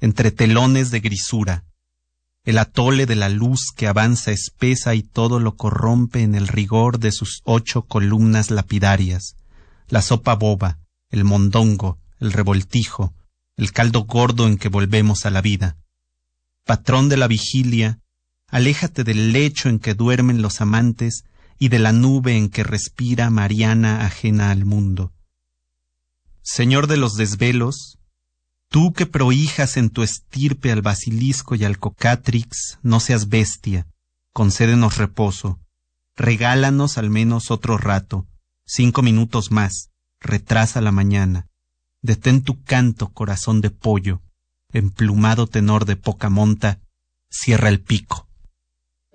entre telones de grisura, el atole de la luz que avanza espesa y todo lo corrompe en el rigor de sus 8 columnas lapidarias, la sopa boba, el mondongo, el revoltijo, el caldo gordo en que volvemos a la vida. Patrón de la vigilia, aléjate del lecho en que duermen los amantes y de la nube en que respira Mariana ajena al mundo. Señor de los desvelos, tú que prohijas en tu estirpe al basilisco y al cocatrix, no seas bestia, concédenos reposo, regálanos al menos otro rato, 5 minutos más, retrasa la mañana, detén tu canto, corazón de pollo, emplumado tenor de poca monta, cierra el pico.